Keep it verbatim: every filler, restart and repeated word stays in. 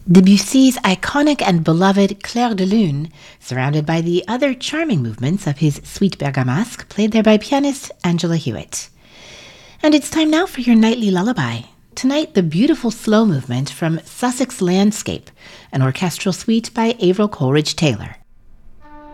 Debussy's iconic and beloved Clair de Lune, surrounded by the other charming movements of his Suite Bergamasque, played there by pianist Angela Hewitt. And it's time now for your nightly lullaby. Tonight, the beautiful slow movement from Sussex Landscape, an orchestral suite by Avril Coleridge Taylor.